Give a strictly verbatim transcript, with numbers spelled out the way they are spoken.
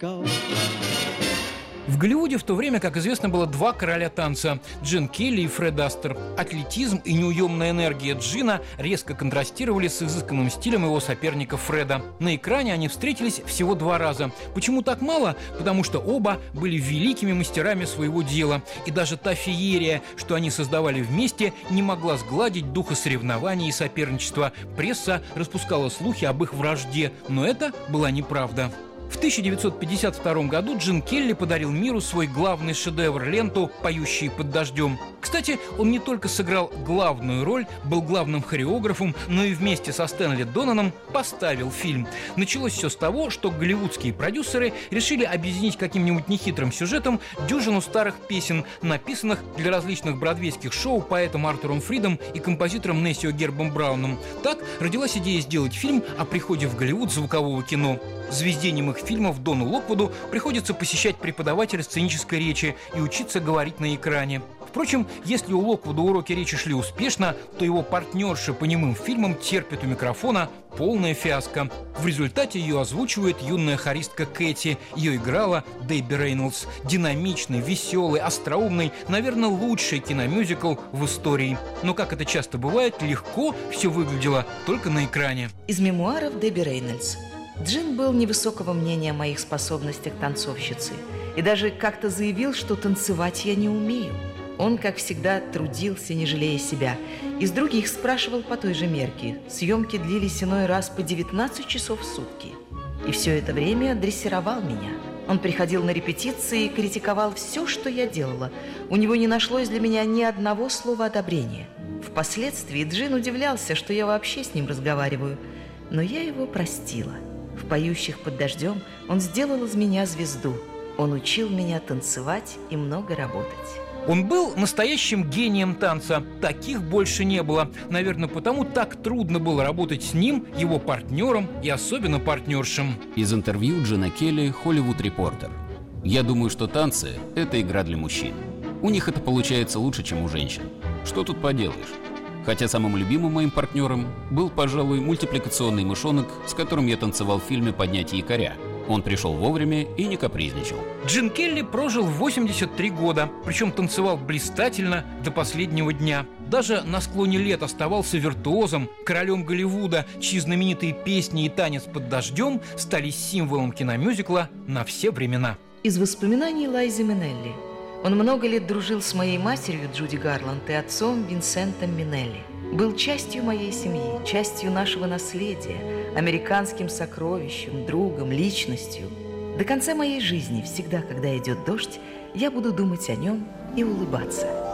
go. В Голливуде в то время, как известно, было два короля танца – Джин Келли и Фред Астер. Атлетизм и неуемная энергия Джина резко контрастировали с изысканным стилем его соперника Фреда. На экране они встретились всего два раза. Почему так мало? Потому что оба были великими мастерами своего дела. И даже та феерия, что они создавали вместе, не могла сгладить духа соревнований и соперничества. Пресса распускала слухи об их вражде, но это была неправда. В тысяча девятьсот пятьдесят втором году Джин Келли подарил миру свой главный шедевр – ленту «Поющие под дождем». Кстати, он не только сыграл главную роль, был главным хореографом, но и вместе со Стэнли Донаном поставил фильм. Началось все с того, что голливудские продюсеры решили объединить каким-нибудь нехитрым сюжетом дюжину старых песен, написанных для различных бродвейских шоу поэтом Артуром Фридом и композитором Нессио Гербом Брауном. Так родилась идея сделать фильм о приходе в Голливуд звукового кино. Звезде немых фильмов Дону Локвуду приходится посещать преподавателя сценической речи и учиться говорить на экране. Впрочем, если у Локвуда уроки речи шли успешно, то его партнерша по немым фильмам терпит у микрофона полная фиаско. В результате ее озвучивает юная хористка Кэти. Ее играла Дебби Рейнольдс. Динамичный, веселый, остроумный, наверное, лучший киномюзикл в истории. Но, как это часто бывает, легко все выглядело только на экране. Из мемуаров Дебби Рейнольдс. Джин был невысокого мнения о моих способностях танцовщицы и даже как-то заявил, что танцевать я не умею. Он, как всегда, трудился, не жалея себя. Из других спрашивал по той же мерке. Съемки длились иной раз по девятнадцать часов в сутки. И все это время дрессировал меня. Он приходил на репетиции и критиковал все, что я делала. У него не нашлось для меня ни одного слова одобрения. Впоследствии Джин удивлялся, что я вообще с ним разговариваю. Но я его простила. В «Поющих под дождем» он сделал из меня звезду. Он учил меня танцевать и много работать. Он был настоящим гением танца. Таких больше не было. Наверное, потому так трудно было работать с ним, его партнером и особенно партнершем. Из интервью Джина Келли «Hollywood Reporter». «Я думаю, что танцы – это игра для мужчин. У них это получается лучше, чем у женщин. Что тут поделаешь? Хотя самым любимым моим партнером был, пожалуй, мультипликационный мышонок, с которым я танцевал в фильме «Поднятие якоря». Он пришел вовремя и не капризничал». Джин Келли прожил восемьдесят три года, причем танцевал блистательно до последнего дня. Даже на склоне лет оставался виртуозом, королем Голливуда, чьи знаменитые песни и танец под дождем стали символом киномюзикла на все времена. Из воспоминаний Лайзы Минелли. Он много лет дружил с моей матерью Джуди Гарланд и отцом Винсентом Минелли. Был частью моей семьи, частью нашего наследия, американским сокровищем, другом, личностью. До конца моей жизни, всегда, когда идет дождь, я буду думать о нем и улыбаться.